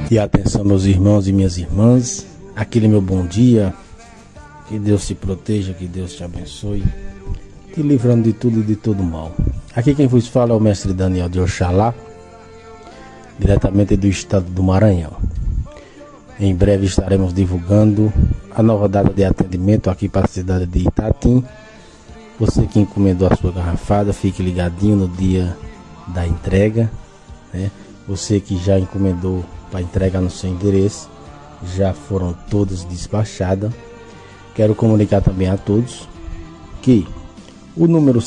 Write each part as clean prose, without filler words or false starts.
E atenção, meus irmãos e minhas irmãs, aquele meu bom dia, que Deus te proteja, que Deus te abençoe, te livrando de tudo e de todo mal. Aqui quem vos fala é o mestre Daniel de Oxalá, diretamente do estado do Maranhão. Em breve estaremos divulgando a nova data de atendimento aqui para a cidade de Itatim. Você que encomendou a sua garrafada, fique ligadinho no dia da entrega, né? Você que já encomendou para entregar no seu endereço, já foram todas despachadas. Quero comunicar também a todos que o número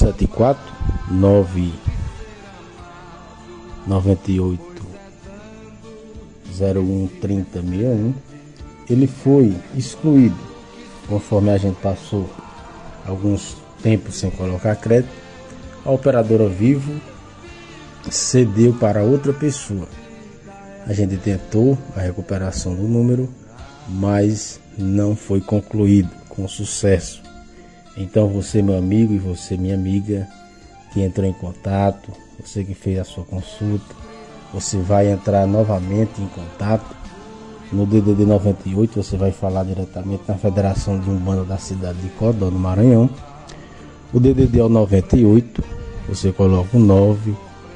74998013061 ele foi excluído, conforme a gente passou alguns tempos sem colocar crédito. A operadora Vivo cedeu para outra pessoa. A gente tentou a recuperação do número, mas não foi concluído com sucesso. Então você, meu amigo, e você, minha amiga, que entrou em contato, você que fez a sua consulta, você vai entrar novamente em contato no DDD 98. Você vai falar diretamente na Federação de Umbanda da cidade de Codó, no Maranhão. O DDD é o 98, você coloca o 9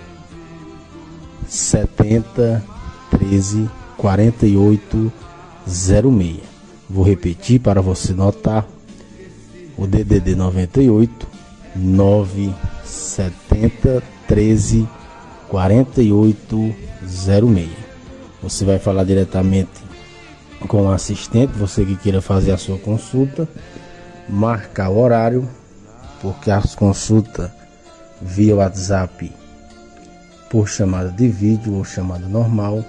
70 13 48 06. Vou repetir para você notar. O DDD 98 9 70 13 48 06. Você vai falar diretamente com o assistente, você que queira fazer a sua consulta, marcar o horário, porque as consultas via WhatsApp por chamada de vídeo ou chamada normal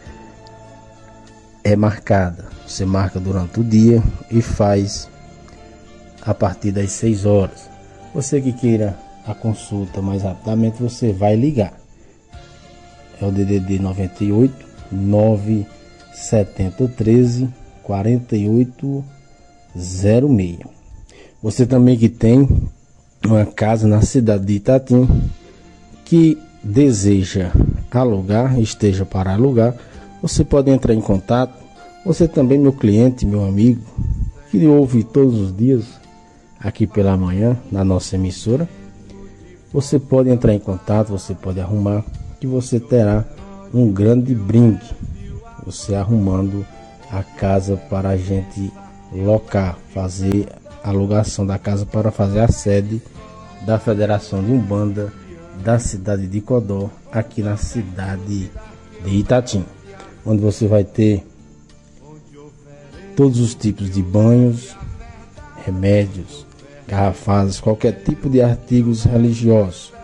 é marcada. Você marca durante o dia e faz a partir das 6 horas. Você que queira a consulta mais rapidamente, você vai ligar. É o DDD 98 9 70 13 48 06. Você também que tem uma casa na cidade de Itatim que deseja alugar, esteja para alugar, você pode entrar em contato. Você também, meu cliente, meu amigo, que ouve todos os dias aqui pela manhã na nossa emissora, você pode entrar em contato, você pode arrumar, que você terá um grande brinde, você arrumando a casa para a gente locar, fazer a alugação da casa para fazer a sede da Federação de Umbanda da cidade de Codó, aqui na cidade de Itatim, onde você vai ter todos os tipos de banhos, remédios, garrafadas, qualquer tipo de artigos religiosos.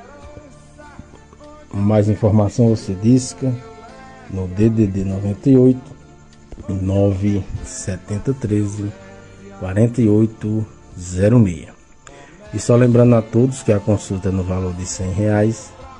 Mais informação você disca no DDD 98 9 70 13 48 06. E só lembrando a todos que a consulta é no valor de R$100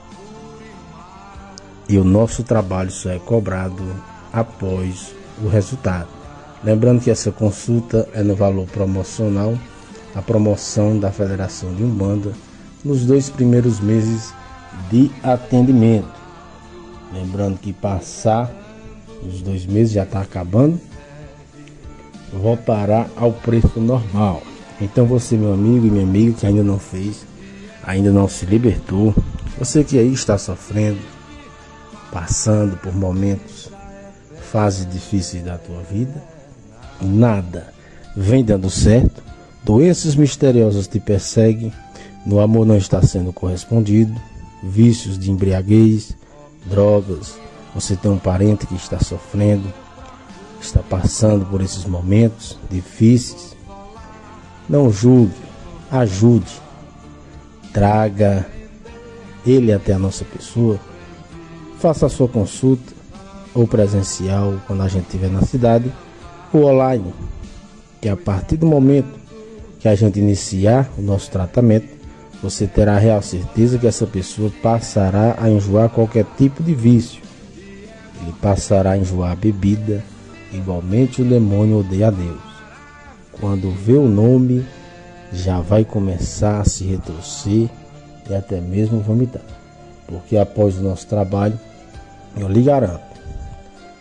e o nosso trabalho só é cobrado após o resultado. Lembrando que essa consulta é no valor promocional, a promoção da Federação de Umbanda nos 2 primeiros meses de atendimento. Lembrando que passar os 2 meses, já está acabando, voltará ao preço normal. Então você, meu amigo e minha amiga, que ainda não fez, ainda não se libertou, você que aí está sofrendo, passando por momentos, fases difíceis da tua vida, nada vem dando certo, doenças misteriosas te perseguem, no amor não está sendo correspondido, vícios de embriaguez, drogas, você tem um parente que está sofrendo, está passando por esses momentos difíceis, não julgue, ajude, traga ele até a nossa pessoa, faça a sua consulta, ou presencial, quando a gente estiver na cidade, ou online, que a partir do momento que a gente iniciar o nosso tratamento, você terá a real certeza que essa pessoa passará a enjoar qualquer tipo de vício. Ele passará a enjoar a bebida, igualmente o demônio odeia a Deus. Quando vê o nome, já vai começar a se retorcer e até mesmo vomitar. Porque após o nosso trabalho, eu lhe garanto,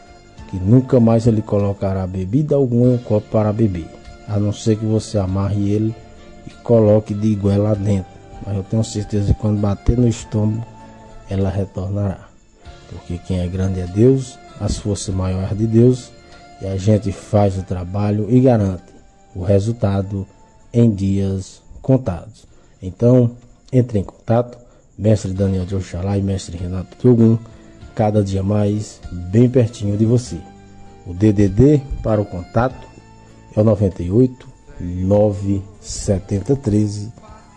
que nunca mais ele colocará bebida alguma em um copo para beber, a não ser que você amarre ele e coloque de goela lá dentro. Mas eu tenho certeza que quando bater no estômago, ela retornará. Porque quem é grande é Deus, as forças maiores de Deus, e a gente faz o trabalho e garante o resultado em dias contados. Então, entre em contato, mestre Daniel de Oxalá e mestre Renato de Ogum, cada dia mais bem pertinho de você. O DDD para o contato é o 98 970 13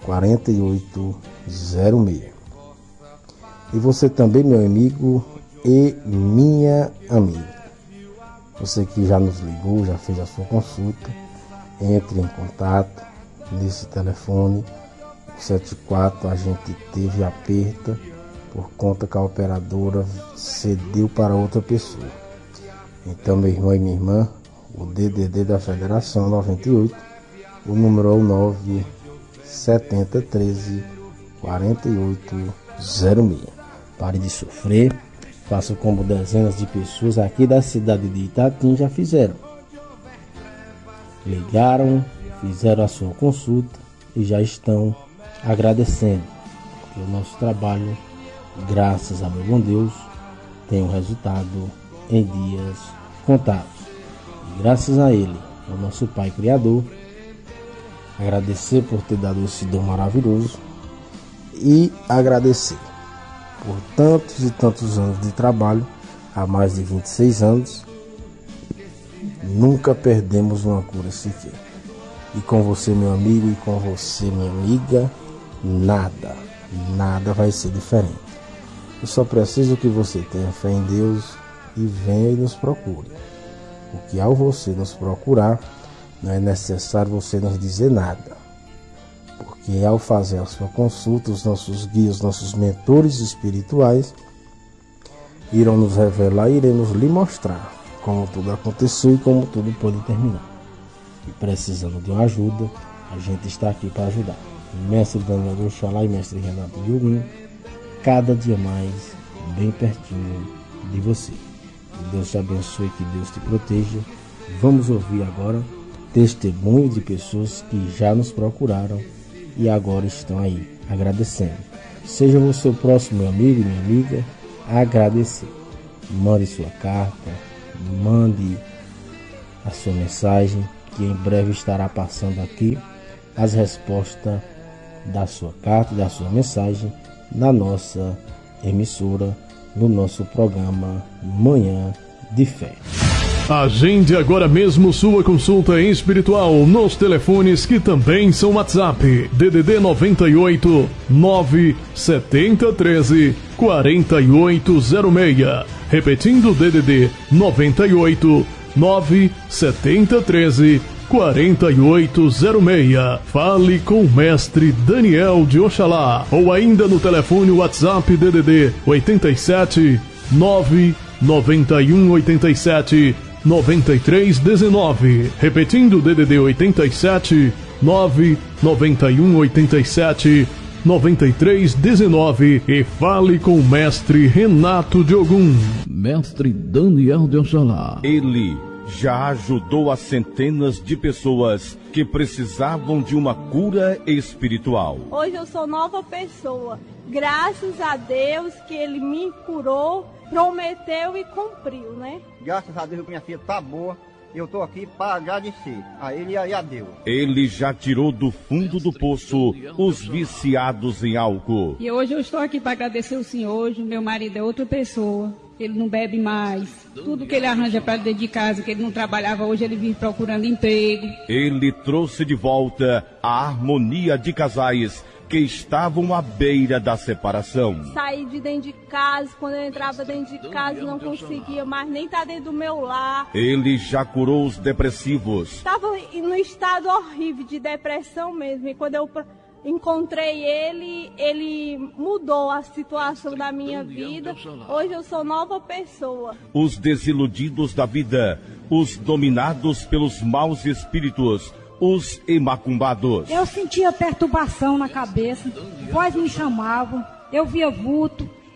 4806. E você também, meu amigo e minha amiga, você que já nos ligou, já fez a sua consulta, entre em contato nesse telefone 74. A gente teve aperto por conta que a operadora cedeu para outra pessoa. Então, meu irmão e minha irmã, o DDD da Federação 98, o número é o 970 13 4806. Pare de sofrer, faça como dezenas de pessoas aqui da cidade de Itatim já fizeram. Ligaram, fizeram a sua consulta e já estão agradecendo, porque o nosso trabalho, graças a meu bom Deus, tem um resultado em dias contados. E graças a Ele, o nosso Pai Criador, agradecer por ter dado esse dom maravilhoso e agradecer por tantos e tantos anos de trabalho, há mais de 26 anos, nunca perdemos uma cura sequer. E com você, meu amigo, e com você, minha amiga, nada vai ser diferente. Eu só preciso que você tenha fé em Deus e venha e nos procure. Porque ao você nos procurar, não é necessário você nos dizer nada. Porque ao fazer a sua consulta, os nossos guias, nossos mentores espirituais irão nos revelar e iremos lhe mostrar como tudo aconteceu e como tudo pode terminar. E precisando de uma ajuda, a gente está aqui para ajudar. Mestre Daniel de Oxalá e mestre Renato de Ogum, cada dia mais bem pertinho de você. Que Deus te abençoe, que Deus te proteja. Vamos ouvir agora testemunho de pessoas que já nos procuraram e agora estão aí agradecendo. Seja você o próximo, meu amigo e minha amiga, a agradecer. Mande sua carta, mande a sua mensagem, que em breve estará passando aqui as respostas da sua carta e da sua mensagem na nossa emissora, no nosso programa Manhã de Fé. Agende agora mesmo sua consulta espiritual nos telefones que também são WhatsApp. DDD 98 970 13 4806. Repetindo, DDD 98 970 13 4806. Fale com o mestre Daniel de Oxalá. Ou ainda no telefone WhatsApp DDD 87 991 87 9319. Repetindo, DDD 87 991 87 9319. E fale com o mestre Renato de Ogum. Mestre Daniel de Oxalá. Ele já ajudou a centenas de pessoas que precisavam de uma cura espiritual. Hoje eu sou nova pessoa. Graças a Deus que Ele me curou, prometeu e cumpriu, né? Graças a Deus, minha filha tá boa. Eu tô aqui para agradecer a Ele e a Deus. Ele já tirou do fundo do poço os viciados em álcool. E hoje eu estou aqui para agradecer o Senhor. Hoje o meu marido é outra pessoa. Ele não bebe mais. Tudo que ele arranja para dentro de casa, que ele não trabalhava, hoje ele vive procurando emprego. Ele trouxe de volta a harmonia de casais que estavam à beira da separação. Saí de dentro de casa, quando eu entrava dentro de casa não conseguia mais nem estar dentro do meu lar. Ele já curou os depressivos. Estava no estado horrível de depressão mesmo, e quando eu encontrei ele mudou a situação da minha vida. Hoje eu sou nova pessoa. Os desiludidos da vida, os dominados pelos maus espíritos, os emacumbados. Eu sentia perturbação na cabeça, voz me chamava, eu via vulto,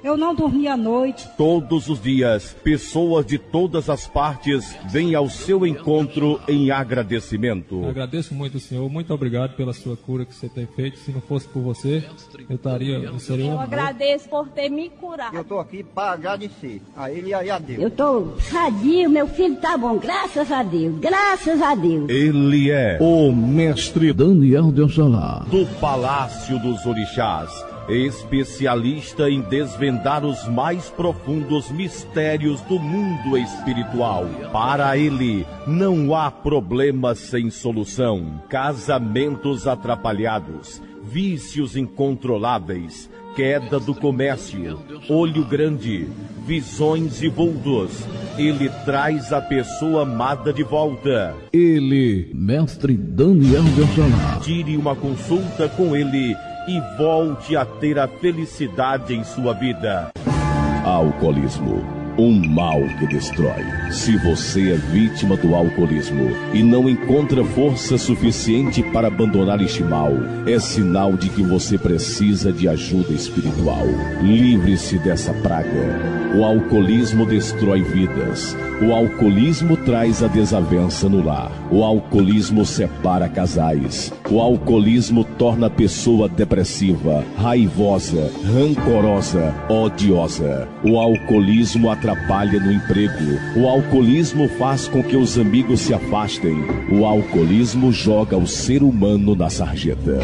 Eu não dormi à noite. Todos os dias, pessoas de todas as partes vêm ao seu encontro em agradecimento. Eu agradeço muito, Senhor. Muito obrigado pela sua cura que você tem feito. Se não fosse por você, eu seria Eu agradeço por ter me curado. Eu estou aqui para agradecer a Ele e a Deus. Eu estou sadio, meu filho tá bom, graças a Deus, graças a Deus. Ele é o mestre Daniel de Oxalá do Palácio dos Orixás, especialista em desvendar os mais profundos mistérios do mundo espiritual. Para ele, não há problemas sem solução, casamentos atrapalhados, vícios incontroláveis, queda do comércio, olho grande, visões e vultos. Ele traz a pessoa amada de volta. Ele, mestre Daniel de Oxalá. Tire uma consulta com ele e volte a ter a felicidade em sua vida. Alcoolismo, um mal que destrói. Se você é vítima do alcoolismo e não encontra força suficiente para abandonar este mal, é sinal de que você precisa de ajuda espiritual. Livre-se dessa praga. O alcoolismo destrói vidas. O alcoolismo traz a desavença no lar. O alcoolismo separa casais. O alcoolismo torna a pessoa depressiva, raivosa, rancorosa, odiosa. O alcoolismo atrapalha no emprego. O alcoolismo faz com que os amigos se afastem. O alcoolismo joga o ser humano na sarjeta.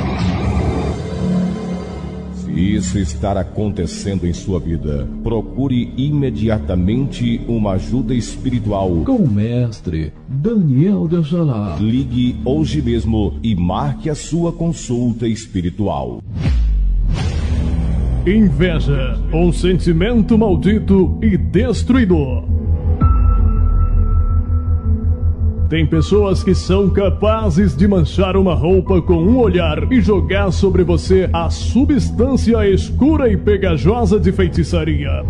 Se isso estar acontecendo em sua vida, procure imediatamente uma ajuda espiritual Com o mestre Daniel de Oxalá. Ligue hoje mesmo e marque a sua consulta espiritual. Inveja, um sentimento maldito e destruidor. Tem pessoas que são capazes de manchar uma roupa com um olhar e jogar sobre você a substância escura e pegajosa de feitiçaria.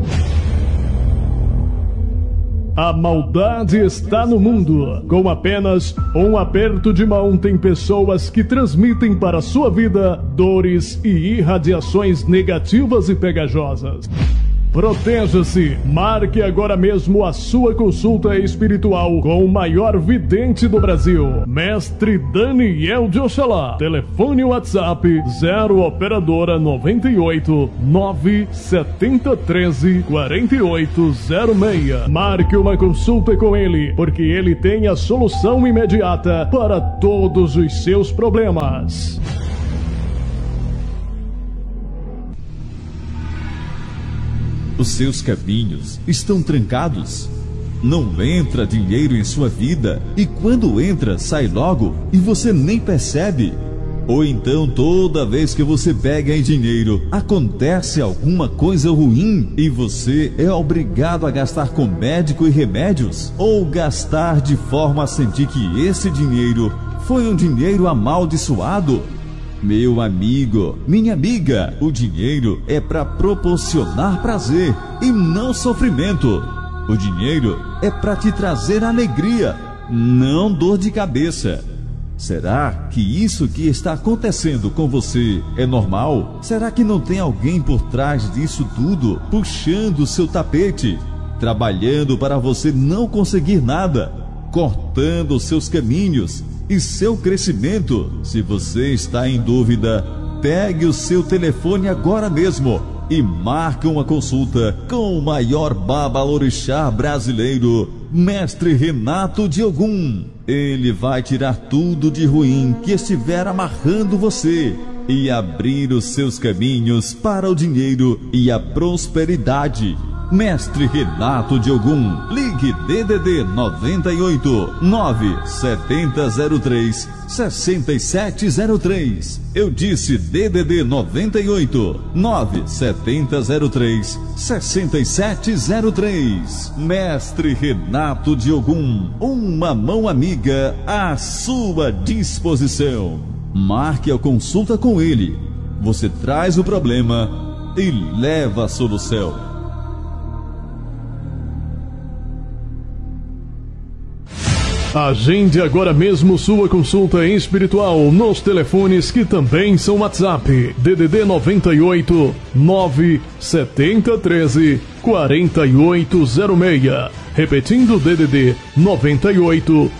A maldade está no mundo. Com apenas um aperto de mão, tem pessoas que transmitem para a sua vida dores e irradiações negativas e pegajosas. Proteja-se. Marque agora mesmo a sua consulta espiritual com o maior vidente do Brasil, mestre Daniel de Oxalá. Telefone WhatsApp 0 operadora 98 970 13 4806. Marque uma consulta com ele, porque ele tem a solução imediata para todos os seus problemas. Os seus caminhos estão trancados. Não entra dinheiro em sua vida, e quando entra, sai logo e você nem percebe. Ou então, toda vez que você pega em dinheiro, acontece alguma coisa ruim e você é obrigado a gastar com médico e remédios, ou gastar de forma a sentir que esse dinheiro foi um dinheiro amaldiçoado. Meu amigo, minha amiga, o dinheiro é para proporcionar prazer e não sofrimento. O dinheiro é para te trazer alegria, não dor de cabeça. Será que isso que está acontecendo com você é normal? Será que não tem alguém por trás disso tudo, puxando o seu tapete, trabalhando para você não conseguir nada, cortando os seus caminhos e seu crescimento? Se você está em dúvida, pegue o seu telefone agora mesmo e marque uma consulta com o maior babalorixá brasileiro, mestre Renato de Ogum. Ele vai tirar tudo de ruim que estiver amarrando você e abrir os seus caminhos para o dinheiro e a prosperidade. Mestre Renato de Ogum, ligue DDD 98 97003 6703. Eu disse DDD 98 97003 6703. Mestre Renato de Ogum, uma mão amiga à sua disposição. Marque a consulta com ele. Você traz o problema e leva a solução. Agende agora mesmo sua consulta espiritual nos telefones que também são WhatsApp. DDD 98 97013 4806. Repetindo, DDD 98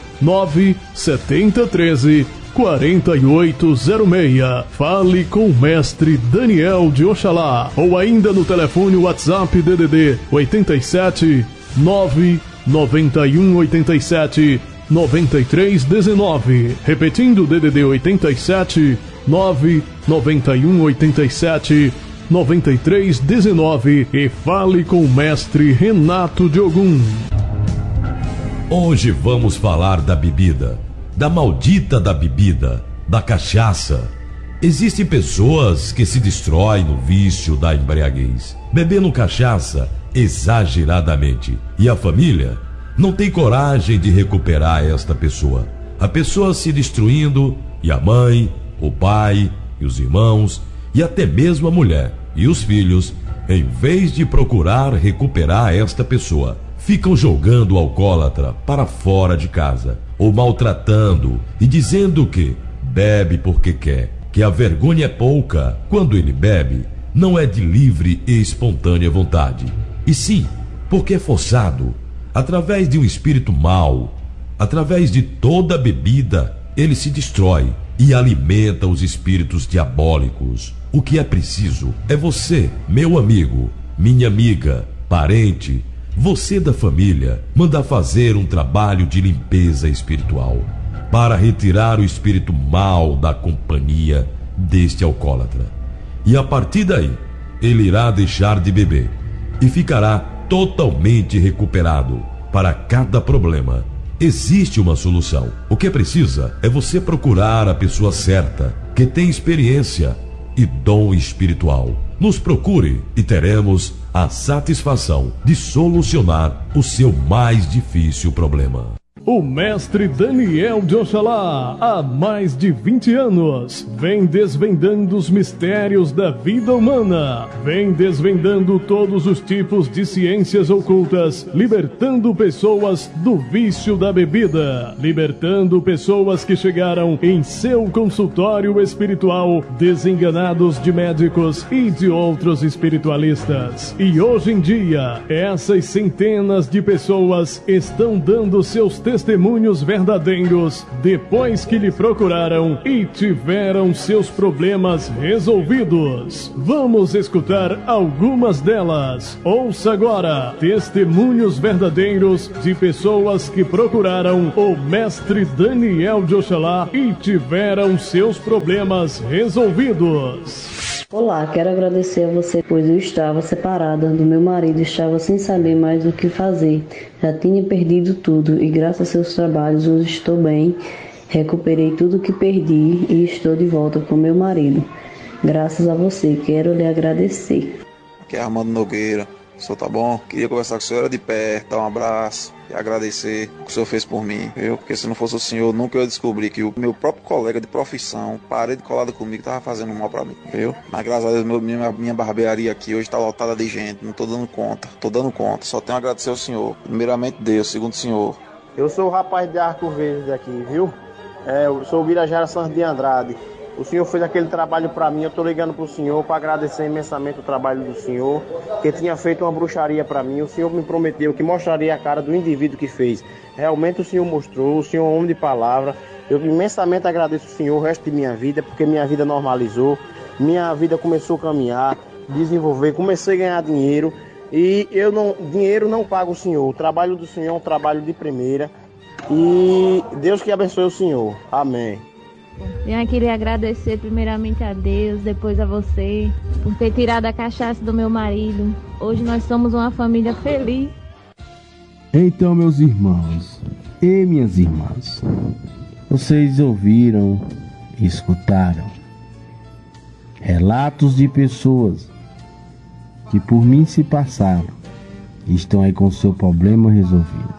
97013 4806. Fale com o mestre Daniel de Oxalá. Ou ainda no telefone WhatsApp DDD 87 99187 9319. Repetindo, DDD 87 99187 9319 e fale com o mestre Renato de Ogum. Hoje vamos falar da bebida, da maldita da bebida, da cachaça. Existem pessoas que se destroem no vício da embriaguez, bebendo cachaça exageradamente, e a família não tem coragem de recuperar esta pessoa. A pessoa se destruindo, e a mãe, o pai e os irmãos, e até mesmo a mulher e os filhos, em vez de procurar recuperar esta pessoa, ficam jogando o alcoólatra para fora de casa, ou maltratando e dizendo que bebe porque quer, que a vergonha é pouca. Quando ele bebe, não é de livre e espontânea vontade, e sim porque é forçado, através de um espírito mau. Através de toda bebida, ele se destrói e alimenta os espíritos diabólicos. O que é preciso é você, meu amigo, minha amiga, parente, você da família, mandar fazer um trabalho de limpeza espiritual para retirar o espírito mau da companhia deste alcoólatra. E a partir daí, ele irá deixar de beber e ficará totalmente recuperado. Para cada problema existe uma solução. O que precisa é você procurar a pessoa certa, que tem experiência e dom espiritual. Nos procure e teremos a satisfação de solucionar o seu mais difícil problema. O mestre Daniel de Oxalá, há mais de 20 anos, vem desvendando os mistérios da vida humana, vem desvendando todos os tipos de ciências ocultas, libertando pessoas do vício da bebida, libertando pessoas que chegaram em seu consultório espiritual desenganados de médicos e de outros espiritualistas. E hoje em dia, essas centenas de pessoas estão dando seus testemunhos verdadeiros depois que lhe procuraram e tiveram seus problemas resolvidos. Vamos escutar algumas delas. Ouça agora testemunhos verdadeiros de pessoas que procuraram o mestre Daniel de Oxalá e tiveram seus problemas resolvidos. Olá, quero agradecer a você, pois eu estava separada do meu marido, estava sem saber mais o que fazer. Já tinha perdido tudo e graças a seus trabalhos hoje estou bem, recuperei tudo que perdi e estou de volta com meu marido. Graças a você, quero lhe agradecer. Aqui é Armando Nogueira, o senhor tá bom? Queria conversar com o senhor de perto, dar um abraço e agradecer o que o senhor fez por mim, viu? Porque se não fosse o senhor, nunca eu descobri que o meu próprio colega de profissão, parede colada comigo, tava fazendo mal pra mim, viu? Mas graças a Deus, minha barbearia aqui hoje tá lotada de gente, não tô dando conta, só tenho a agradecer ao senhor. Primeiramente Deus, segundo o senhor. Eu sou o rapaz de Arco Verde aqui, viu? Eu sou o Birajara Santos de Andrade. O senhor fez aquele trabalho para mim, eu estou ligando para o senhor para agradecer imensamente o trabalho do senhor, que tinha feito uma bruxaria para mim. O senhor me prometeu que mostraria a cara do indivíduo que fez. Realmente o senhor mostrou, o senhor é um homem de palavra. Eu imensamente agradeço o senhor o resto de minha vida, porque minha vida normalizou, minha vida começou a caminhar, desenvolver, comecei a ganhar dinheiro e dinheiro não paga o senhor. O trabalho do senhor é um trabalho de primeira e Deus que abençoe o senhor. Amém. Eu queria agradecer primeiramente a Deus, depois a você, por ter tirado a cachaça do meu marido. Hoje nós somos uma família feliz. Então, meus irmãos e minhas irmãs, vocês ouviram e escutaram relatos de pessoas que por mim se passaram e estão aí com o seu problema resolvido.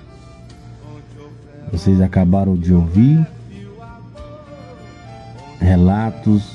Vocês acabaram de ouvir relatos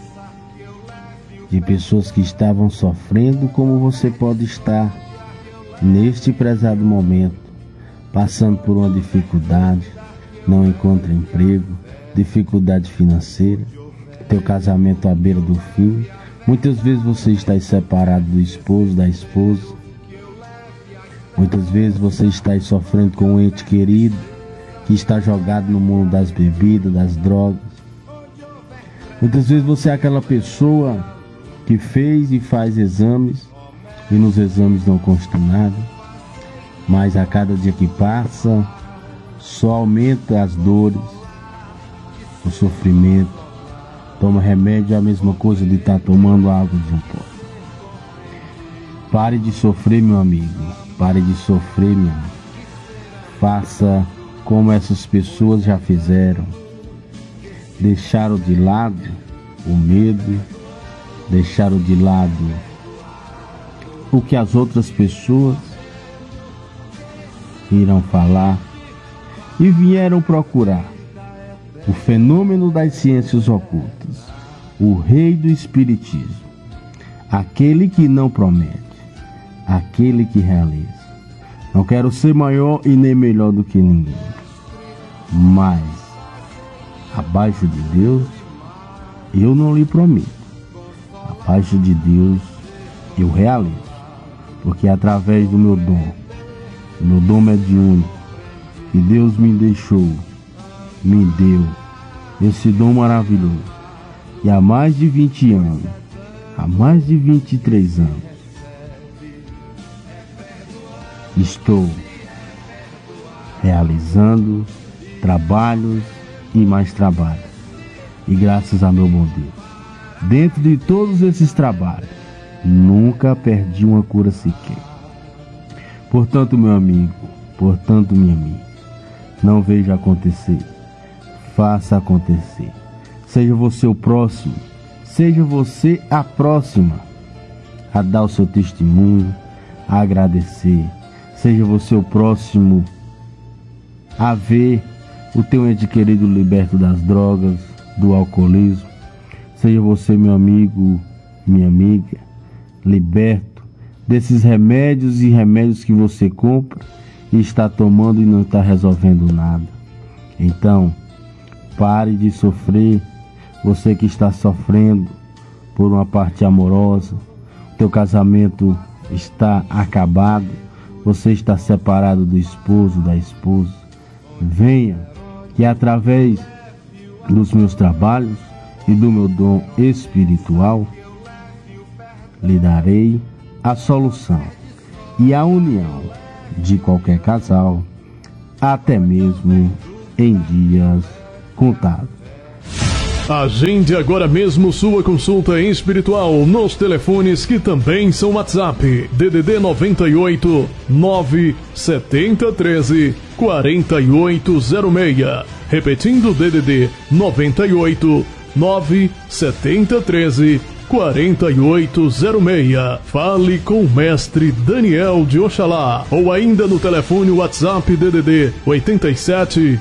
de pessoas que estavam sofrendo como você pode estar neste prezado momento, passando por uma dificuldade, não encontra emprego, dificuldade financeira, teu casamento à beira do fim. Muitas vezes você está separado do esposo, da esposa. Muitas vezes você está sofrendo com um ente querido que está jogado no mundo das bebidas, das drogas. Muitas vezes você é aquela pessoa que fez e faz exames e nos exames não consta nada, mas a cada dia que passa só aumenta as dores, o sofrimento. Toma remédio, é a mesma coisa de estar tomando água de um poço. Pare de sofrer, meu amigo. Pare de sofrer, meu amigo. Faça como essas pessoas já fizeram. Deixaram de lado o medo, deixaram de lado o que as outras pessoas irão falar e vieram procurar o fenômeno das ciências ocultas, o rei do espiritismo, aquele que não promete, aquele que realiza. Não quero ser maior e nem melhor do que ninguém, mas abaixo de Deus eu não lhe prometo, abaixo de Deus eu realizo, porque através do meu dom mediúnico que Deus me deixou, me deu esse dom maravilhoso, e há mais de 20 anos, há mais de 23 anos, estou realizando trabalhos e mais trabalhos, e graças a meu bom Deus, dentro de todos esses trabalhos, nunca perdi uma cura sequer. Portanto, meu amigo, portanto, minha amiga, não veja acontecer, faça acontecer. Seja você o próximo, seja você a próxima a dar o seu testemunho, a agradecer. Seja você o próximo a ver o teu ente querido liberto das drogas, do alcoolismo. Seja você, meu amigo, minha amiga, liberto desses remédios e remédios que você compra e está tomando e não está resolvendo nada. Então, pare de sofrer. Você que está sofrendo por uma parte amorosa, teu casamento está acabado, você está separado do esposo, da esposa. Venha, que através dos meus trabalhos e do meu dom espiritual, lhe darei a solução e a união de qualquer casal, até mesmo em dias contados. Agende agora mesmo sua consulta espiritual nos telefones que também são WhatsApp. DDD 98 970 13 4806. Repetindo, DDD 98 970 13 4806. Fale com o mestre Daniel de Oxalá, ou ainda no telefone WhatsApp DDD 87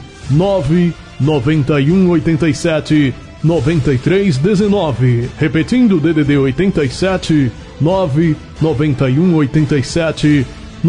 991 87 9319. Repetindo, DDD 87 991 87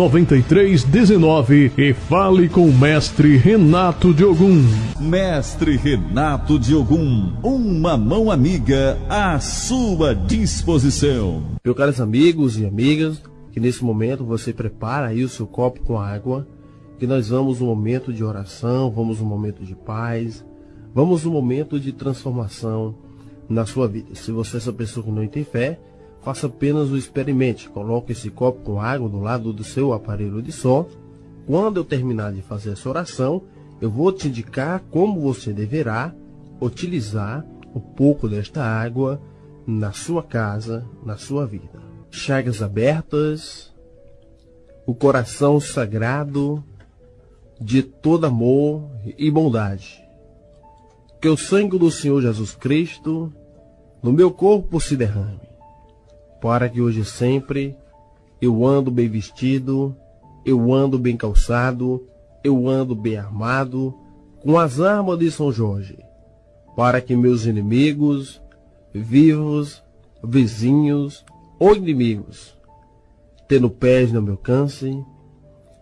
9319. E fale com o mestre Renato de Ogum. Mestre Renato de Ogum, uma mão amiga à sua disposição. Meus caros amigos e amigas, que nesse momento você prepara aí o seu copo com água, que nós vamos um momento de oração, vamos um momento de paz, vamos um momento de transformação na sua vida. Se você é essa pessoa que não tem fé, faça apenas o experimente. Coloque esse copo com água do lado do seu aparelho de som. Quando eu terminar de fazer essa oração, eu vou te indicar como você deverá utilizar um pouco desta água na sua casa, na sua vida. Chagas abertas, o coração sagrado de todo amor e bondade. Que o sangue do Senhor Jesus Cristo no meu corpo se derrame, para que hoje e sempre eu ando bem vestido, eu ando bem calçado, eu ando bem armado, com as armas de São Jorge, para que meus inimigos, vivos, vizinhos ou inimigos, tendo pés no meu alcance,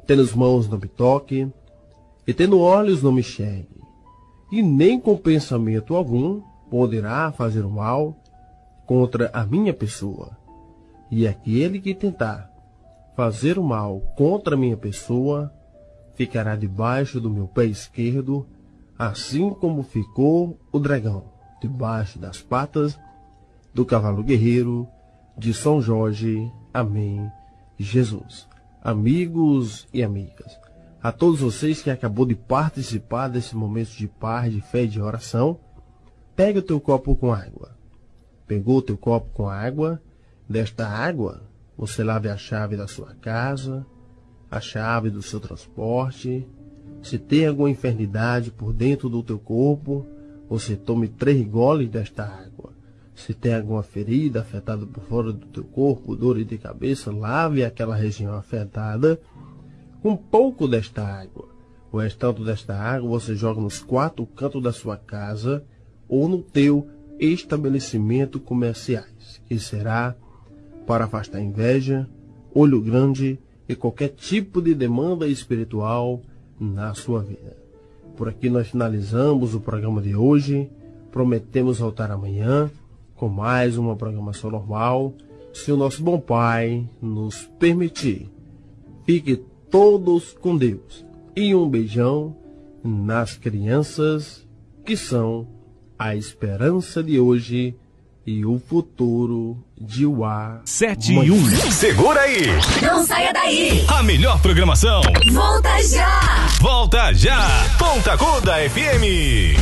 tendo mãos não me toque, e tendo olhos não me enxergue, e nem com pensamento algum poderá fazer o mal contra a minha pessoa. E aquele que tentar fazer o mal contra a minha pessoa ficará debaixo do meu pé esquerdo, assim como ficou o dragão debaixo das patas do cavalo guerreiro de São Jorge. Amém, Jesus. Amigos e amigas, a todos vocês que acabou de participar desse momento de paz, de fé e de oração, pega o teu copo com água. Pegou o teu copo com água, desta água você lave a chave da sua casa, a chave do seu transporte. Se tem alguma enfermidade por dentro do teu corpo, você tome 3 goles desta água. Se tem alguma ferida afetada por fora do teu corpo, dor de cabeça, lave aquela região afetada com um pouco desta água. O restante desta água você joga nos 4 cantos da sua casa ou no teu estabelecimento comerciais, que será para afastar inveja, olho grande e qualquer tipo de demanda espiritual na sua vida. Por aqui nós finalizamos o programa de hoje. Prometemos voltar amanhã com mais uma programação normal, se o nosso bom Pai nos permitir. Fique todos com Deus e um beijão nas crianças que são a esperança de hoje e o futuro de UA 71. Segura aí! Não saia daí! A melhor programação! Volta já! Volta já! Ponta Aguda FM!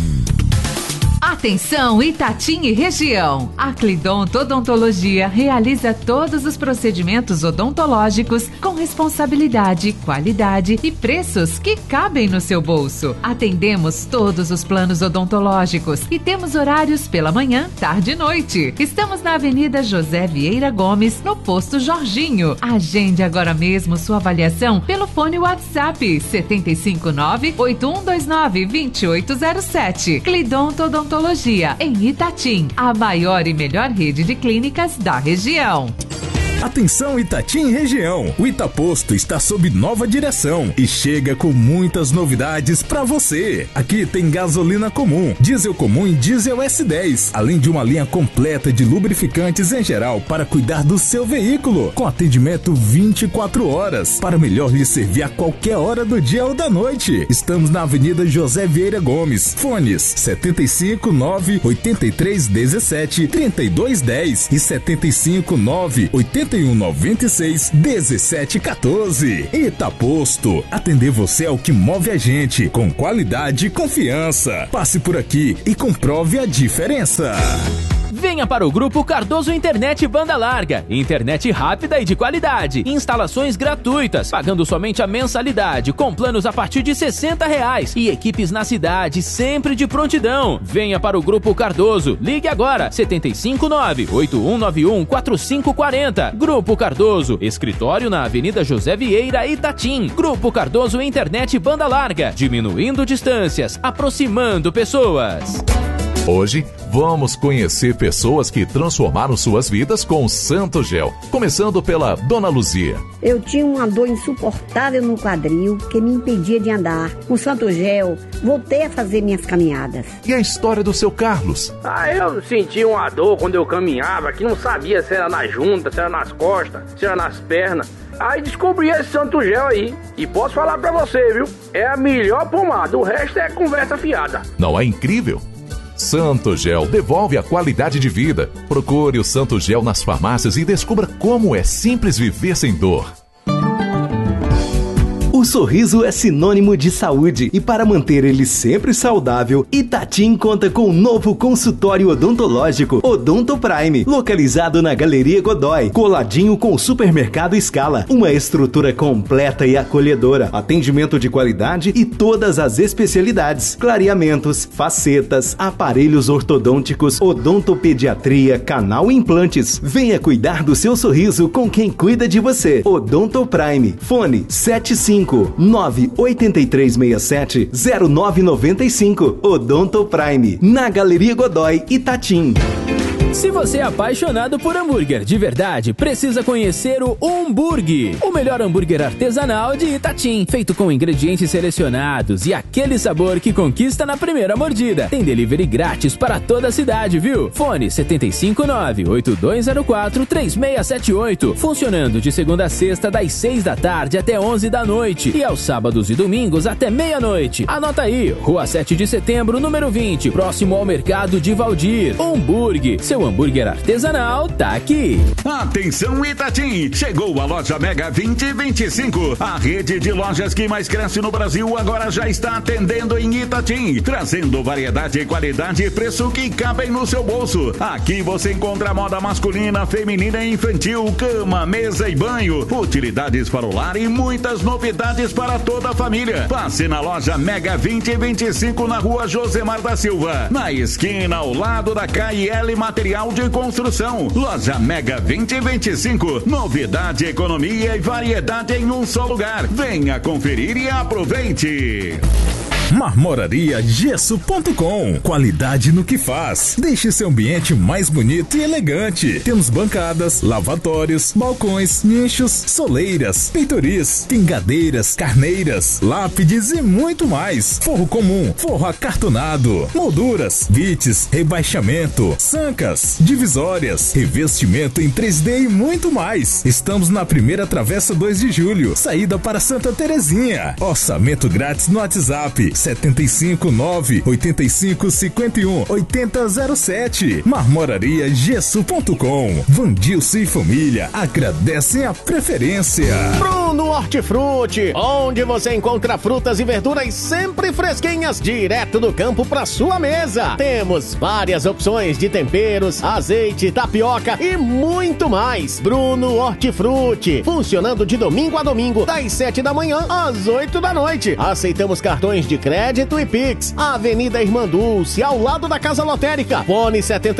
Atenção Itatim e região. A Clidonto Odontologia realiza todos os procedimentos odontológicos com responsabilidade, qualidade e preços que cabem no seu bolso. Atendemos todos os planos odontológicos e temos horários pela manhã, tarde e noite. Estamos na Avenida José Vieira Gomes, no Posto Jorginho. Agende agora mesmo sua avaliação pelo fone WhatsApp 759-8129-2807. Clidonto Odontologia em Itatim, a maior e melhor rede de clínicas da região. Atenção Itatim região, o Itaposto está sob nova direção e chega com muitas novidades para você. Aqui tem gasolina comum, diesel comum e diesel S10, além de uma linha completa de lubrificantes em geral para cuidar do seu veículo, com atendimento 24 horas, para melhor lhe servir a qualquer hora do dia ou da noite. Estamos na Avenida José Vieira Gomes, fones 759-8317-3210 e 759-8196-1714. Itaposto, atender você é o que move a gente, com qualidade e confiança. Passe por aqui e comprove a diferença. Venha para o Grupo Cardoso Internet Banda Larga. Internet rápida e de qualidade. Instalações gratuitas, pagando somente a mensalidade, com planos a partir de R$60. E equipes na cidade, sempre de prontidão. Venha para o Grupo Cardoso. Ligue agora, 759-8191-4540. Grupo Cardoso, escritório na Avenida José Vieira, Itatim. Grupo Cardoso Internet Banda Larga, diminuindo distâncias, aproximando pessoas. Hoje, vamos conhecer pessoas que transformaram suas vidas com o Santo Gel. Começando pela Dona Luzia. Eu tinha uma dor insuportável no quadril que me impedia de andar. Com o Santo Gel, voltei a fazer minhas caminhadas. E a história do seu Carlos? Eu sentia uma dor quando eu caminhava, que não sabia se era na junta, se era nas costas, se era nas pernas. Aí descobri esse Santo Gel aí. E posso falar pra você, viu? É a melhor pomada, o resto é conversa fiada. Não é incrível? Santo Gel devolve a qualidade de vida. Procure o Santo Gel nas farmácias e descubra como é simples viver sem dor. O sorriso é sinônimo de saúde e para manter ele sempre saudável, Itatim conta com um novo consultório odontológico, Odonto Prime, localizado na Galeria Godoy, coladinho com o Supermercado Scala. Uma estrutura completa e acolhedora, atendimento de qualidade e todas as especialidades, clareamentos, facetas, aparelhos ortodônticos, odontopediatria, canal e implantes. Venha cuidar do seu sorriso com quem cuida de você. Odonto Prime, fone 759-8367-0995. Odonto Prime, na Galeria Godoy, Itatim. Se você é apaixonado por hambúrguer de verdade, precisa conhecer o Umburg, o melhor hambúrguer artesanal de Itatim, feito com ingredientes selecionados e aquele sabor que conquista na primeira mordida. Tem delivery grátis para toda a cidade, viu? Fone 759-8204-3678, funcionando de segunda a sexta das 6 da tarde até 11 da noite e aos sábados e domingos até meia-noite. Anota aí, Rua 7 de Setembro, número 20, próximo ao Mercado de Valdir. Umburg, seu hambúrguer artesanal tá aqui. Atenção Itatim, chegou a loja Mega 2025. A rede de lojas que mais cresce no Brasil agora já está atendendo em Itatim, trazendo variedade, qualidade e preço que cabem no seu bolso. Aqui você encontra moda masculina, feminina e infantil, cama, mesa e banho, utilidades para o lar e muitas novidades para toda a família. Passe na loja Mega 2025 na Rua Josemar da Silva, na esquina ao lado da KL Material de Construção. Loja Mega 2025, novidade, economia e variedade em um só lugar. Venha conferir e aproveite. Marmorariagesso.com, qualidade no que faz. Deixe seu ambiente mais bonito e elegante. Temos bancadas, lavatórios, balcões, nichos, soleiras, peitoris, pingadeiras, carneiras, lápides e muito mais. Forro comum, forro acartonado, molduras, vites, rebaixamento, sancas, divisórias, revestimento em 3D e muito mais. Estamos na primeira Travessa 2 de Julho, saída para Santa Terezinha. Orçamento grátis no WhatsApp 759-8551-8007. Marmorariagesso.com. Vandilson e família agradecem a preferência. Bruno Hortifruti, onde você encontra frutas e verduras sempre fresquinhas, direto do campo para sua mesa. Temos várias opções de temperos, azeite, tapioca e muito mais. Bruno Hortifruti, funcionando de domingo a domingo, das 7 da manhã às 8 da noite. Aceitamos cartões de crédito e Pix. Avenida Irmã Dulce, ao lado da Casa Lotérica. Fone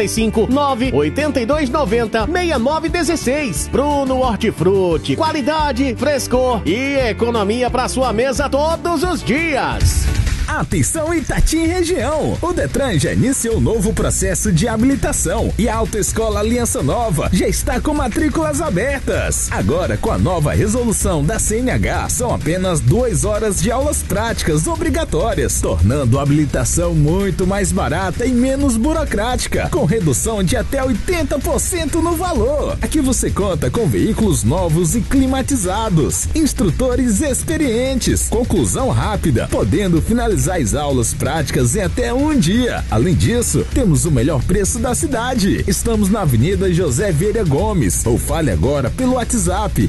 759-8290-6916. Bruno Hortifruti, qualidade, frescor e economia para sua mesa todos os dias. Atenção Itatim região, o Detran já iniciou o novo processo de habilitação e a Autoescola Aliança Nova já está com matrículas abertas. Agora, com a nova resolução da CNH, são apenas 2 horas de aulas práticas obrigatórias, tornando a habilitação muito mais barata e menos burocrática, com redução de até 80% no valor. Aqui você conta com veículos novos e climatizados, instrutores experientes, conclusão rápida, podendo finalizar as aulas práticas em até um dia. Além disso, temos o melhor preço da cidade. Estamos na Avenida José Vieira Gomes, ou fale agora pelo WhatsApp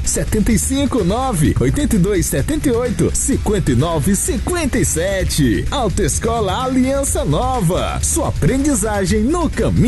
759-8278-5957. Autoescola Aliança Nova, sua aprendizagem no caminho